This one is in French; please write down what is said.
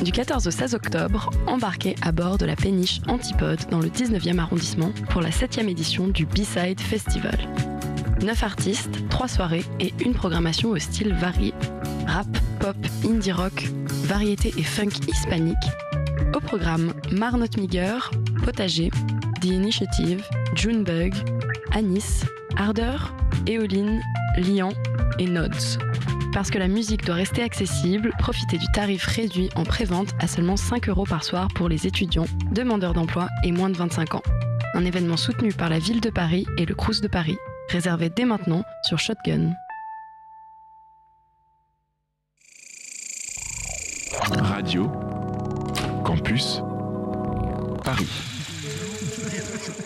Du 14 au 16 octobre, embarquez à bord de la péniche Antipode dans le 19e arrondissement pour la 7e édition du B-Side Festival. 9 artistes, 3 soirées et une programmation au style varié. Rap, pop, indie rock, variété et funk hispanique. Au programme Marnot Miger, Potager, The Initiative, Junebug, Anis, Ardeur, Éoline, Lian et Nods. Parce que la musique doit rester accessible, profitez du tarif réduit en pré-vente à seulement 5 € par soir pour les étudiants, demandeurs d'emploi et moins de 25 ans. Un événement soutenu par la Ville de Paris et le Crous de Paris. Réservé dès maintenant sur Shotgun. Radio Campus Paris.